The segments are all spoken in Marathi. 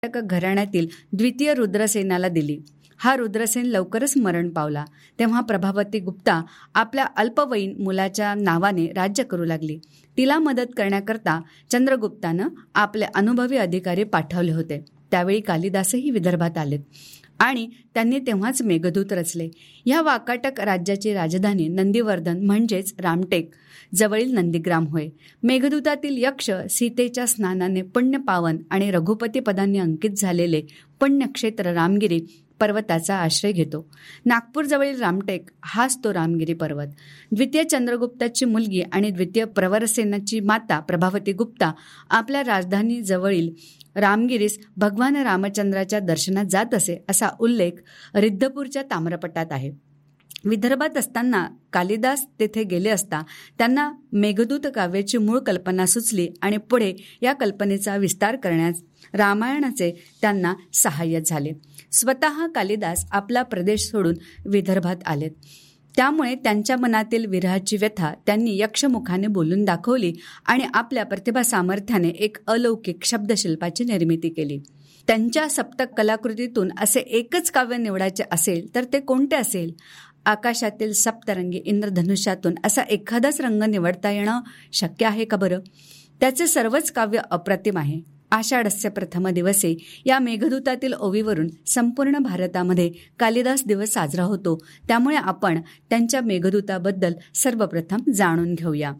घराण्यातील द्वितीय रुद्रसेनाला दिली. हा रुद्रसेन लवकरच मरण पावला. तेव्हा प्रभावती गुप्ता आपल्या अल्पवयीन मुलाच्या नावाने राज्य करू लागली. तिला मदत करण्याकरता चंद्रगुप्तानं आपले अनुभवी अधिकारी पाठवले होते. त्यावेळी कालिदासही विदर्भात आलेत आणि त्यांनी तेव्हाच मेघदूत रचले. या वाकाटक राज्याची राजधानी नंदीवर्धन म्हणजेच रामटेक जवळील नंदीग्राम होय. मेघदूतातील यक्ष सीतेच्या स्नानाने पुण्यपावन आणि रघुपती पदांनी अंकित झालेले पुण्यक्षेत्र रामगिरी पर्वताचा आश्रय घेतो. नागपूरजवळील रामटेक हाच तो रामगिरी पर्वत. द्वितीय चंद्रगुप्ताची मुलगी आणि द्वितीय प्रवरसेनाची माता प्रभावती गुप्ता आपल्या राजधानीजवळील रामगिरीस भगवान रामचंद्राच्या दर्शनात जात असे असा उल्लेख रिद्धपूरच्या ताम्रपटात आहे. विदर्भात असताना कालिदास तेथे गेले असता त्यांना मेघदूत काव्याची मूळ कल्पना सुचली आणि पुढे या कल्पनेचा विस्तार करण्यास रामायणाचे त्यांना सहाय्य झाले. स्वतः कालिदास आपला प्रदेश सोडून विदर्भात आलेत. त्यामुळे त्यांच्या मनातील विरहाची व्यथा त्यांनी यक्षमुखाने बोलून दाखवली आणि आपल्या प्रतिभा सामर्थ्याने एक अलौकिक शब्दशिल्पाची निर्मिती केली. त्यांच्या सप्तक कलाकृतीतून असे एकच काव्य निवडायचे असेल तर ते कोणते असेल? आकाशातील सप्तरंगी इंद्रधनुष्यातून असा एखादाच रंग निवडता येणं शक्य आहे का बरं? त्याचे सर्वच काव्य अप्रतिम आहे. आषाढस्य प्रथम दिवसे या मेघदूतातील ओवीवरून संपूर्ण भारतामध्ये कालिदास दिवस साजरा होतो. त्यामुळे आपण त्यांच्या मेघदूताबद्दल सर्वप्रथम जाणून घेऊया.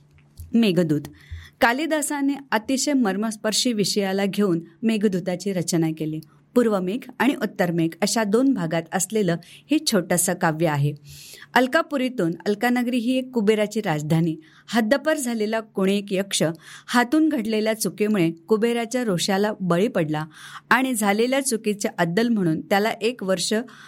मेघदूत. कालिदासाने अतिशय मर्मस्पर्शी विषयाला घेऊन मेघदूताची रचना केली. पूर्वमेघ आणि उत्तरमेघ अशा 2 भागात असलेलं हे छोटंसं काव्य आहे. अलकापुरीतून अलकानगरी ही एक कुबेराची राजधानी. हद्दपार झालेला कोणी एक यक्ष हातून घडलेल्या चुकीमुळे कुबेराच्या रोषाला बळी पडला आणि झालेल्या चुकीचे अद्दल म्हणून त्याला 1 वर्ष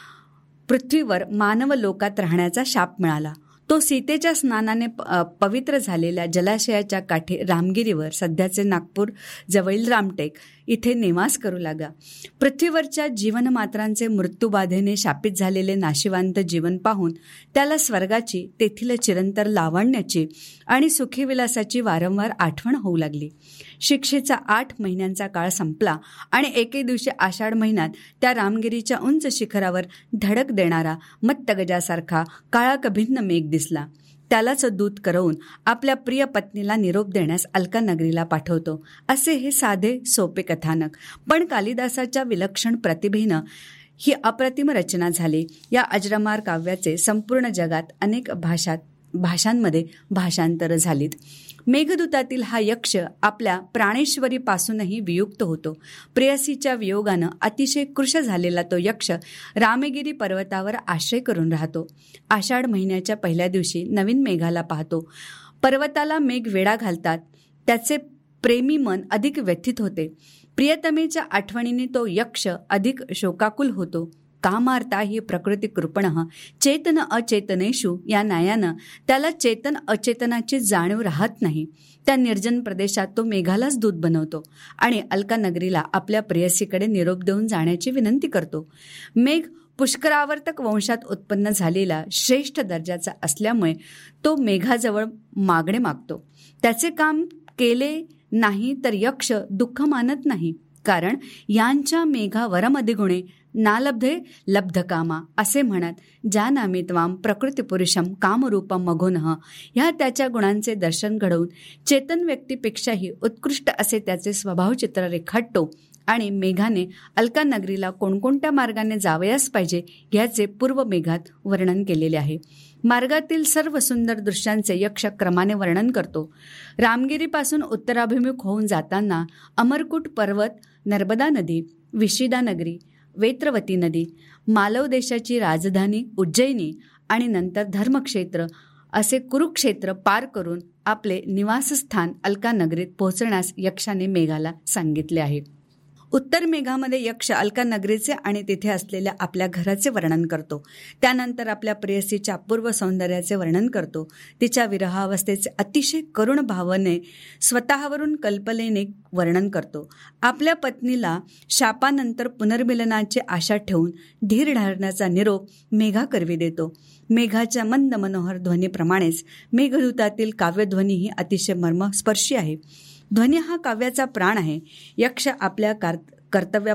पृथ्वीवर मानव लोकात राहण्याचा शाप मिळाला. तो सीतेच्या स्नानाने पवित्र झालेल्या जलाशयाच्या काठी रामगिरीवर सध्याचे नागपूर जवळील रामटेक इथे निवास करू लागला. पृथ्वीवरच्या जीवनमात्रांचे मृत्यूबाधेने शापित झालेले नाशिवांत जीवन पाहून त्याला स्वर्गाची, तेथील चिरंतर लावण्याची आणि सुखीविलासाची वारंवार आठवण होऊ लागली. शिक्षेचा 8 महिन्यांचा काळ संपला आणि एके दिवशी आषाढ महिन्यात त्या रामगिरीच्या उंच शिखरावर धडक देणारा मत्तगजासारखा काळाकभिन्न मेघ दिसला. त्यालाच दूत करवून आपल्या प्रिय पत्नीला निरोप देण्यास अलकानगरीला पाठवतो. असे हे साधे सोपे कथानक, पण कालिदासाच्या विलक्षण प्रतिभेनं ही अप्रतिम रचना झाली. या अजरामर काव्याचे संपूर्ण जगात अनेक भाषांमध्ये भाषांतर झालीत. मेघदूतातील हा यक्ष आपल्या प्राणेश्वरीपासूनही वियुक्त होतो. प्रेयसीच्या वियोगानं अतिशय कृश झालेला तो यक्ष रामगिरी पर्वतावर आश्रय करून राहतो. आषाढ महिन्याच्या पहिल्या दिवशी नवीन मेघाला पाहतो. पर्वताला मेघ वेढा घालतात. त्याचे प्रेमी मन अधिक व्यथित होते. प्रियतमेच्या आठवणीने तो यक्ष अधिक शोकाकुल होतो. का मारता ही प्रकृती कृपणः चेतन अचेतनेषु या न्यायानं त्याला चेतन अचेतनाची जाणीव राहत नाही. त्या निर्जन प्रदेशात तो मेघालाच दूत बनवतो आणि अलकानगरीला आपल्या प्रेयसीकडे निरोप देऊन जाण्याची विनंती करतो. मेघ पुष्करावर्तक वंशात उत्पन्न झालेला श्रेष्ठ दर्जाचा असल्यामुळे तो मेघाजवळ मागणे मागतो. त्याचे काम केले नाही तर यक्ष दुःख मानत नाही, कारण यांच्या मेघा वरमधिगुणे नालब्धे लब्ध कामा असे म्हणत ज्या नामी त्वाम प्रकृती पुरुषम कामरूपम मघोनः ह्या त्याच्या गुणांचे दर्शन घडवून चेतन व्यक्तीपेक्षाही उत्कृष्ट असे त्याचे स्वभावचित्र रेखाटतो आणि मेघाने अलकानगरीला कोणकोणत्या मार्गाने जावयास पाहिजे याचे पूर्व मेघात वर्णन केलेले आहे. मार्गातील सर्व सुंदर दृश्यांचे यक्ष क्रमाने वर्णन करतो. रामगिरीपासून उत्तराभिमुख होऊन जाताना अमरकूट पर्वत, नर्मदा नदी, विशिदा नगरी, वेत्रवती नदी, मालव देशाची राजधानी उज्जैनी आणि नंतर धर्मक्षेत्र असे कुरुक्षेत्र पार करून आपले निवासस्थान अलकानगरीत पोहोचण्यास यक्षाने मेघाला सांगितले आहे. उत्तर मेघामध्ये यक्ष अलकानगरीचे आणि तिथे असलेल्या आपल्या घराचे वर्णन करतो. त्यानंतर आपल्या प्रेयसीच्या अपूर्व सौंदर्याचे वर्णन करतो. तिच्या विरहावस्थेचे अतिशय करुण भावने स्वतःवरून कल्पनेने वर्णन करतो. आपल्या पत्नीला शापानंतर पुनर्मिलनाची आशा ठेवून धीर धरण्याचा निरोप मेघाकरवी देतो. मेघाच्या मंद मनोहर ध्वनीप्रमाणेच मेघदूतातील काव्यध्वनीही अतिशय मर्मस्पर्शी आहे. ध्वनी हा काव्याचा प्राण आहे. यक्ष आपल्या कर्तव्य